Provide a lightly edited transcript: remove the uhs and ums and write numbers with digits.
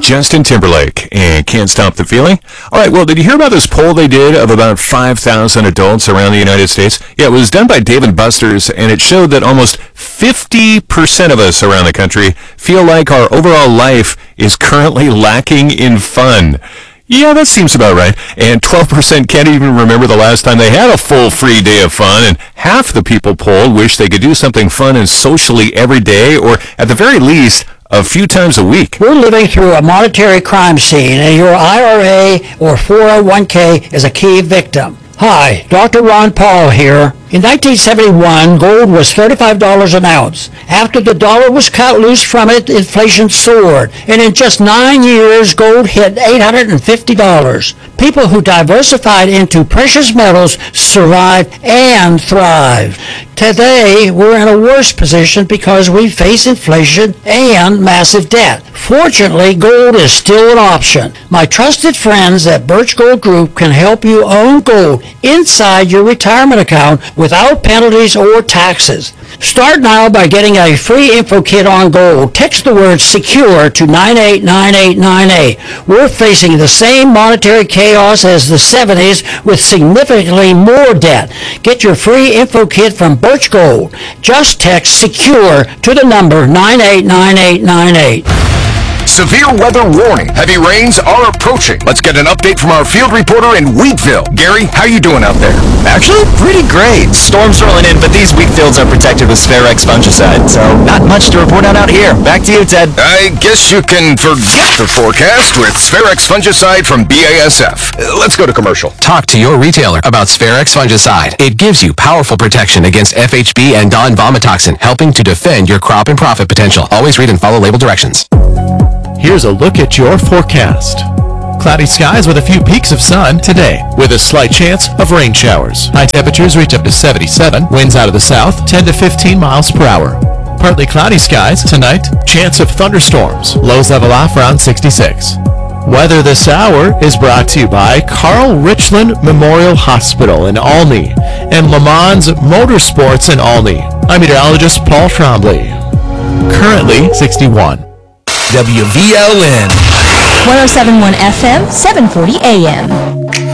Justin Timberlake and Can't Stop the Feeling. All right, well, did you hear about this poll they did of about 5,000 adults around the United States? Yeah, it was done by Dave & Buster's, and it showed that almost 50% of us around the country feel like our overall life is currently lacking in fun. Yeah, that seems about right. And 12% can't even remember the last time they had a full free day of fun, and half the people polled wish they could do something fun and socially every day, or at the very least, a few times a week. We're living through a monetary crime scene, and your IRA or 401k is a key victim. Hi, Dr. Ron Paul here. In 1971, gold was $35 an ounce. After the dollar was cut loose from it, inflation soared. And in just 9 years, gold hit $850. People who diversified into precious metals survived and thrived. Today, we're in a worse position because we face inflation and massive debt. Fortunately, gold is still an option. My trusted friends at Birch Gold Group can help you own gold inside your retirement account without penalties or taxes. Start now by getting a free info kit on gold. Text the word SECURE to 989898. We're facing the same monetary chaos as the 70s with significantly more debt. Get your free info kit from Birch Gold. Just text SECURE to the number 989898. Severe weather warning. Heavy rains are approaching. Let's get an update from our field reporter in Wheatville. Gary, how you doing out there? Actually, pretty great. Storms rolling in, but these wheat fields are protected with Spharex fungicide, so not much to report on out here. Back to you, Ted. I guess you can forget the forecast with Spharex fungicide from BASF. Let's go to commercial. Talk to your retailer about Spharex fungicide. It gives you powerful protection against FHB and non-vomitoxin, helping to defend your crop and profit potential. Always read and follow label directions. Here's a look at your forecast. Cloudy skies with a few peaks of sun today, with a slight chance of rain showers. High temperatures reach up to 77. Winds out of the south, 10 to 15 miles per hour. Partly cloudy skies tonight. Chance of thunderstorms. Lows level off around 66. Weather this hour is brought to you by Carl Richland Memorial Hospital in Olney and Le Mans Motorsports in Olney. I'm meteorologist Paul Trombley. Currently 61. WVLN 107.1 FM, 740 AM.